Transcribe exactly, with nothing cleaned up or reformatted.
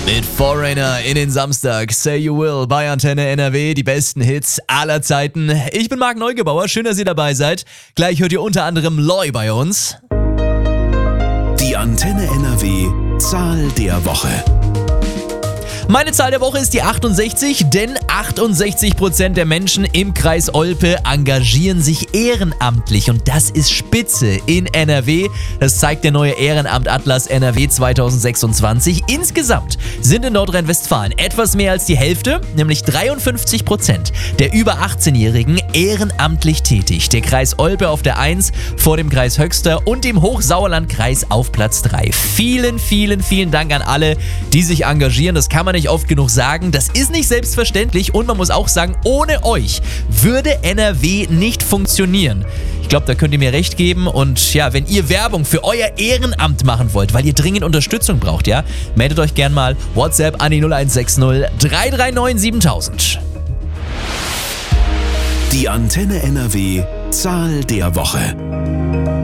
Mit Foreigner in den Samstag. Say You Will bei Antenne N R W. Die besten Hits aller Zeiten. Ich bin Marc Neugebauer. Schön, dass ihr dabei seid. Gleich hört ihr unter anderem Loy bei uns. Die Antenne N R W Zahl der Woche. Meine Zahl der Woche ist die achtundsechzig, denn achtundsechzig Prozent der Menschen im Kreis Olpe engagieren sich ehrenamtlich und das ist spitze in N R W. Das zeigt der neue Ehrenamt-Atlas N R W zweitausendsechsundzwanzig. Insgesamt sind in Nordrhein-Westfalen etwas mehr als die Hälfte, nämlich dreiundfünfzig Prozent der über achtzehnjährigen ehrenamtlich tätig. Der Kreis Olpe auf der eins, vor dem Kreis Höxter und dem Hochsauerlandkreis auf Platz drei. Vielen, vielen, vielen Dank an alle, die sich engagieren. Das kann man nicht oft genug sagen. Das ist nicht selbstverständlich und man muss auch sagen, ohne euch würde N R W nicht funktionieren. Ich glaube, da könnt ihr mir recht geben und ja, wenn ihr Werbung für euer Ehrenamt machen wollt, weil ihr dringend Unterstützung braucht, ja, meldet euch gern mal WhatsApp an die null eins sechs null drei drei neun siebentausend. Die Antenne N R W Zahl der Woche.